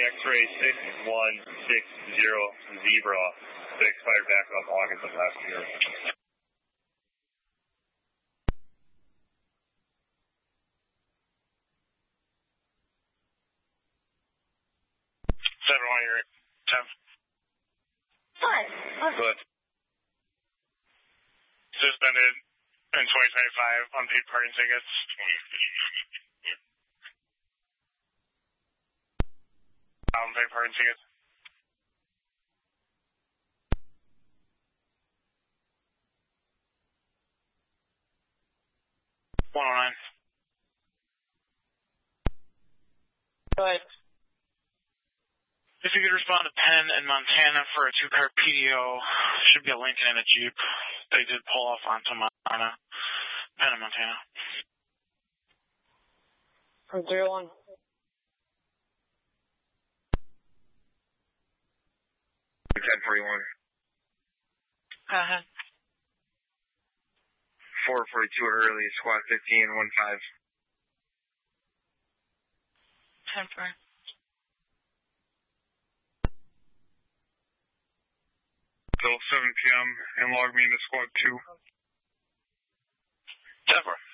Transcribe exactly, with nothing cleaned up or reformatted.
X-ray six one six zero Zebra that expired back up August of last year. seven one, you're ten. What? Good. Suspended in twenty twenty-five, unpaid parking tickets. Unpaid parking tickets. one oh nine. Go ahead. If you could respond to Penn in Montana for a two-car P D O, should be a Lincoln and a Jeep. They did pull off onto Montana. Penn in Montana. From zero one. ten forty-one. Go ahead. four forty-two early, squad fifteen, one five. ten four. Till seven p.m. and log me into squad two. ten four.